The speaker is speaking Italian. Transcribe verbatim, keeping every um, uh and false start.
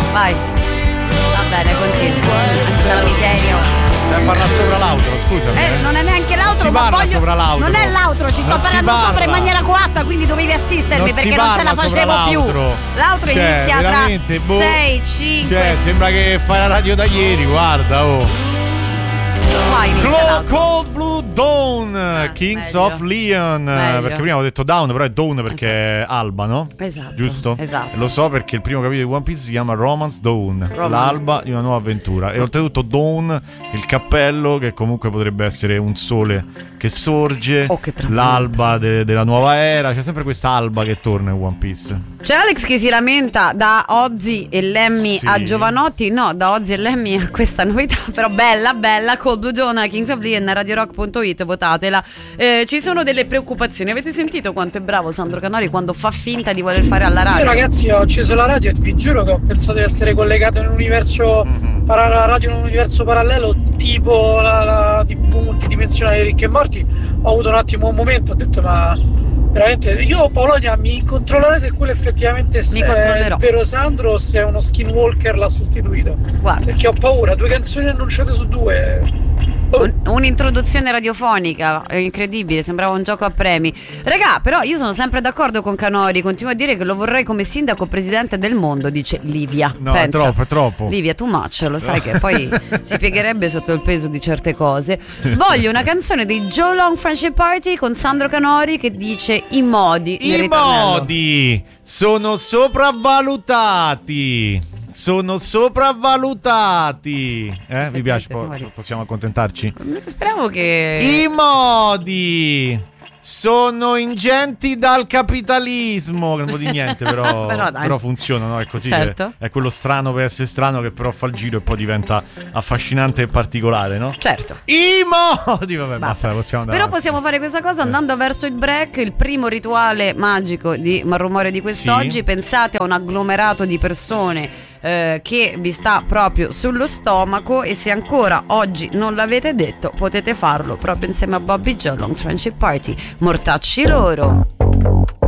vai. Va bene, continua. C'è la miseria. Stai a parlare sopra l'altro, scusa. Eh, non è neanche l'altro, non ma si parla voglio... sopra l'altro. Non è l'altro, ci sto non parlando sopra in maniera coatta, quindi dovevi assistermi non perché non ce la facevo più. L'altro cioè, inizia tra boh, sei, cinque. Cioè, sembra che fai la radio da ieri, guarda, oh. Clo- Cold Blue Dawn, ah, Kings meglio. of Leon. Meglio. Perché prima ho detto Dawn, però è Dawn perché esatto. è alba, no? Esatto. Giusto? Esatto. E lo so perché il primo capitolo di One Piece si chiama Romance Dawn, Romance. L'alba di una nuova avventura. E oltretutto Dawn, il cappello, che comunque potrebbe essere un sole che sorge, oh, che l'alba de- della nuova era. C'è sempre questa alba che torna in One Piece. C'è Alex che si lamenta da Ozzy e Lemmy sì. a Giovanotti. No, da Ozzy e Lemmy a questa novità. Però bella, bella. Cold Blue Dawn, Kings of Leon, radio rock punto it, votatela. Eh, ci sono delle preoccupazioni. Avete sentito quanto è bravo Sandro Canori quando fa finta di voler fare alla radio? Io ragazzi ho acceso la radio e vi giuro che ho pensato di essere collegato in un universo mm-hmm. para- la radio in un universo parallelo, tipo la, la tivù multidimensionale di Ricchi e Morti. Ho avuto un attimo un momento, ho detto ma veramente io Paolonia mi controllerete se quello effettivamente è il vero Sandro o se è uno skinwalker l'ha sostituito. Guarda. Perché ho paura, due canzoni annunciate su due. Oh. Un'introduzione radiofonica incredibile, sembrava un gioco a premi. Regà, però io sono sempre d'accordo con Canori, continuo a dire che lo vorrei come sindaco presidente del mondo, dice Livia. No, pensa. è troppo, è troppo. Livia, too much, lo sai che poi si piegherebbe sotto il peso di certe cose. Voglio una canzone dei Joe Long Friendship Party con Sandro Canori che dice i modi. I modi sono sopravvalutati. Sono sopravvalutati. Eh, mi piace, po- possiamo accontentarci? Speriamo che i modi sono ingenti dal capitalismo. Che non vuol dire niente, però, però, però funziona, no? È così, certo. Che è quello strano per essere strano che però fa il giro e poi diventa affascinante e particolare, no? Certo. I modi. Vabbè, basta, basta possiamo andare. Però possiamo fare questa cosa andando verso il break. Il primo rituale magico di Malrumore di quest'oggi. Sì. Pensate a un agglomerato di persone Eh, che vi sta proprio sullo stomaco e se ancora oggi non l'avete detto potete farlo proprio insieme a Bobby Joe Long Friendship Party. Mortacci loro.